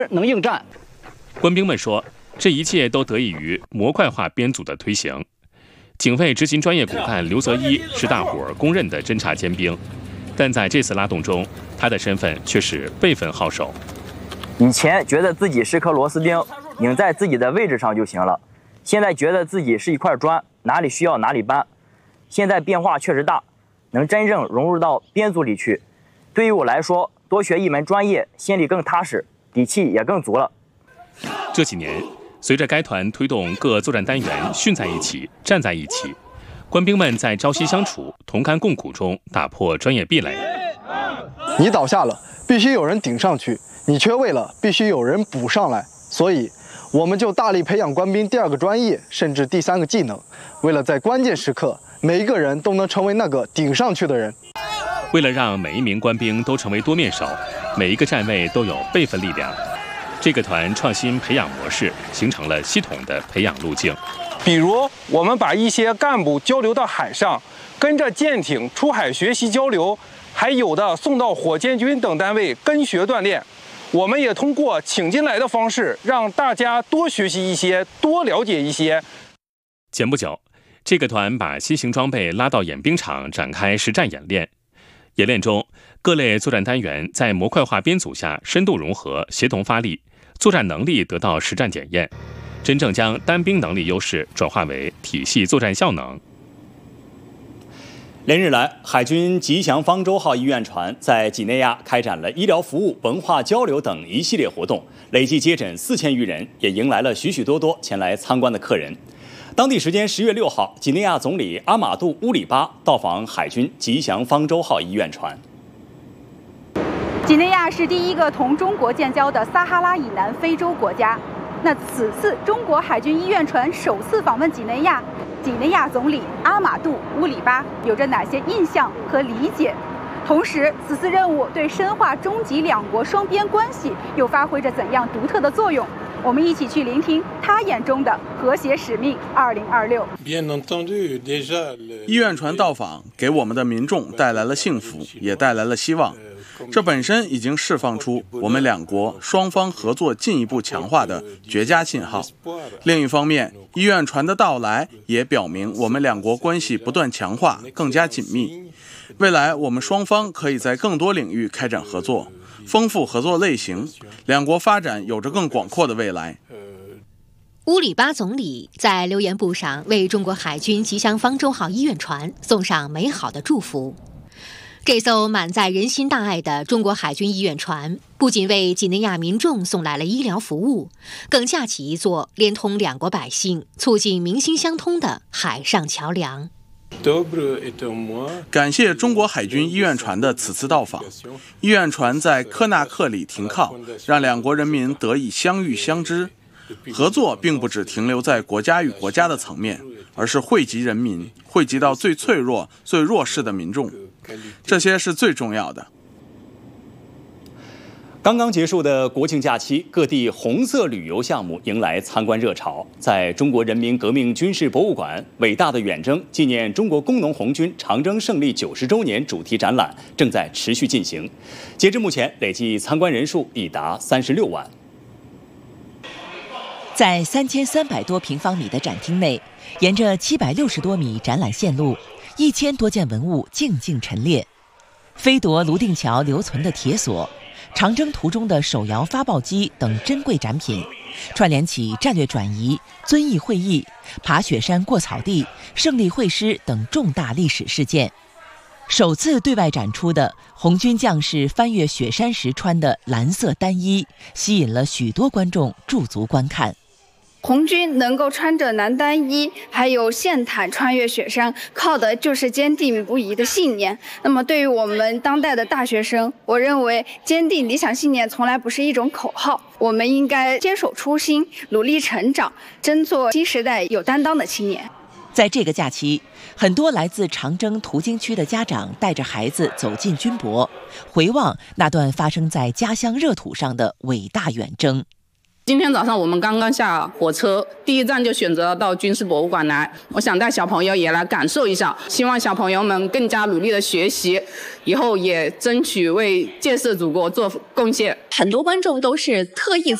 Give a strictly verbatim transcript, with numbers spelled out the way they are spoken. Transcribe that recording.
能应战。 官兵们说，这一切都得益于模块化编组的推行。警卫执勤专业骨干刘泽一是大伙儿公认的侦察尖兵，但在这次拉动中，他的身份却是辈分号手。 以前觉得自己是颗螺丝钉，拧在自己的位置上就行了，现在觉得自己是一块砖，哪里需要哪里搬。现在变化确实大，能真正融入到编组里去。对于我来说，多学一门专业，心里更踏实，底气也更足了。 这几年，随着该团推动各作战单元训在一起、站在一起，官兵们在朝夕相处、同甘共苦中打破专业壁垒。 你倒下了，必须有人顶上去；你缺位了，必须有人补上来。所以，我们就大力培养官兵第二个专业，甚至第三个技能，为了在关键时刻，每一个人都能成为那个顶上去的人。 为了让每一名官兵都成为多面手，每一个站位都有辈分力量，这个团创新培养模式形成了系统的培养路径。 比如，我们把一些干部交流到海上，跟着舰艇出海学习交流，还有的送到火箭军等单位跟学锻炼。我们也通过请进来的方式，让大家多学习一些，多了解一些。 前不久，这个团把新型装备拉到演兵场展开实战演练。演练中，各类作战单元在模块化编组下深度融合、协同发力，作战能力得到实战检验，真正将单兵能力优势转化为体系作战效能。 连日来，海军吉祥方舟号医院船在几内亚开展了医疗服务、文化交流等一系列活动，累计接诊四千余人，也迎来了许许多多前来参观的客人。当地时间十月六号，几内亚总理阿马杜·乌里巴到访海军吉祥方舟号医院船。 几内亚是第一个同中国建交的撒哈拉以南非洲国家。那此次中国海军医院船首次访问几内亚，几内亚总理阿马杜·乌里巴有着哪些印象和理解？同时，此次任务对深化中吉两国双边关系又发挥着怎样独特的作用？我们一起去聆听他眼中的和谐使命二零二六。 医院船到访，给我们的民众带来了幸福，也带来了希望。这本身已经释放出我们两国双方合作进一步强化的绝佳信号。另一方面，医院船的到来也表明我们两国关系不断强化，更加紧密。未来我们双方可以在更多领域开展合作，丰富合作类型，两国发展有着更广阔的未来。 乌里巴总理在留言簿上为中国海军吉祥方舟号医院船送上美好的祝福。这艘满载人心大爱的中国海军医院船，不仅为几内亚民众送来了医疗服务，更架起一座连通两国百姓、促进民心相通的海上桥梁。 感谢中国海军医院船的此次到访。医院船在科纳克里停靠，让两国人民得以相遇相知。合作并不只停留在国家与国家的层面，而是惠及人民，惠及到最脆弱、最弱势的民众，这些是最重要的。 刚刚结束的国庆假期，各地红色旅游项目迎来参观热潮。在中国人民革命军事博物馆，伟大的远征纪念中国工农红军长征胜利九十周年主题展览正在持续进行，截至目前，累计参观人数已达三十六万。 在三千三百多平方米的展厅内，沿着七百六十多米展览线路，一千多件文物静静陈列，飞夺泸定桥留存的铁索、长征途中的手摇发报机等珍贵展品，串联起战略转移、遵义会议、爬雪山过草地、胜利会师等重大历史事件。首次对外展出的红军将士翻越雪山时穿的蓝色单衣，吸引了许多观众驻足观看。 红军能够穿着蓝单衣还有线毯穿越雪山，靠的就是坚定不移的信念。那么对于我们当代的大学生，我认为坚定理想信念从来不是一种口号，我们应该坚守初心，努力成长，争做新时代有担当的青年。 在这个假期，很多来自长征途经区的家长带着孩子走进军博，回望那段发生在家乡热土上的伟大远征。 今天早上我们刚刚下火车，第一站就选择到军事博物馆来。我想带小朋友也来感受一下，希望小朋友们更加努力的学习，以后也争取为建设祖国做贡献。 很多观众都是特意